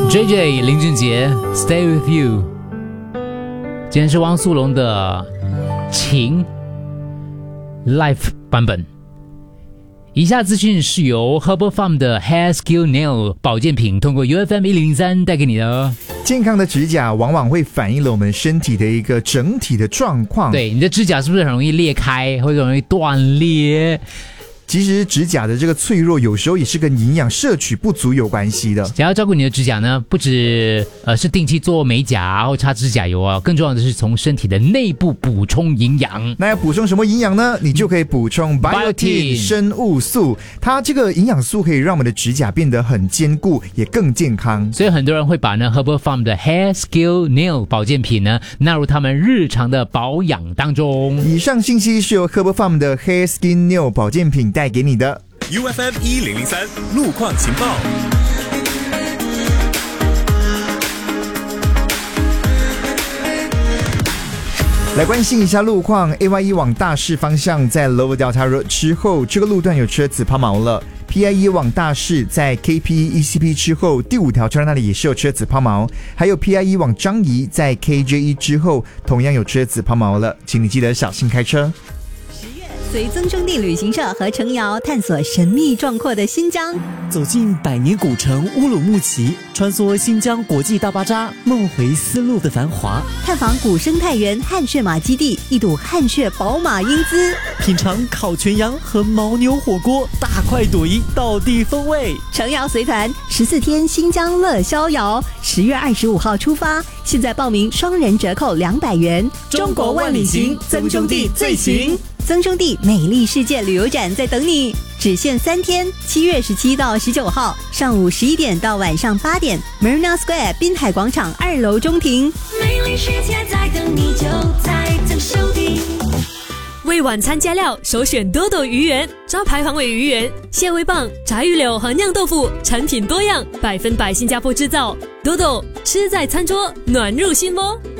JJ 林俊杰 Stay with you， 今天是汪苏泷的情 Live 版本。以下资讯是由 Herbal Farm 的 Hair Skill Nail 保健品通过 UFM 103带给你的。 健康的指甲往往会反映了我们身体的一个整体的状况。 对，你的指甲是不是很容易裂开，或者容易断裂？ 其实指甲的这个脆弱有时候也是跟营养摄取不足有关系的。 想要照顾你的指甲呢，不止是定期做美甲或擦指甲油啊，更重要的是从身体的内部补充营养。 那要补充什么营养呢？你就可以补充 Biotin 生物素，它这个营养素可以让我们的指甲变得很坚固，也更健康。 所以很多人会把呢 Herbal Farm 的 Hair Skill Nail 保健品呢纳入他们日常的保养当中。 以上信息是由 Herbal Farm 的 Hair Skin Nail 保健品带给你的。 UFM 1003路况情报。 来关心一下路况 ，AY1 往大市方向在 Lower Delta Road 之后，这个路段有车子抛锚了。PIE 往大市在 KP ECP 之后，第5条车那里也是有车子抛锚。还有 PIE 往樟宜在 KJE 之后，同样有车子抛锚了，请你记得小心开车。 随曾兄弟旅行社和程瑶探索神秘壮阔的新疆， 走进百年古城乌鲁木齐，穿梭新疆国际大巴扎，梦回丝路的繁华， 探访古生态园汗血马基地，一睹汗血宝马英姿， 品尝烤全羊和牦牛火锅，大快朵颐，道地风味。 程瑶随团14天新疆乐逍遥，10月25号出发，现在报名双人折扣200元。 中国万里行，曾兄弟最行。 曾兄弟美丽世界旅游展在等你，只限3天，7月17到19号，上午11点到晚上8点 ，Marina Square 滨海广场2楼中庭。 美丽世界在等你，就在曾兄弟。 为晚餐加料，首选多多鱼圆，招牌黄尾鱼圆、蟹味棒、炸鱼柳和酿豆腐，产品多样，100%新加坡制造。多多吃在餐桌，暖入心窝。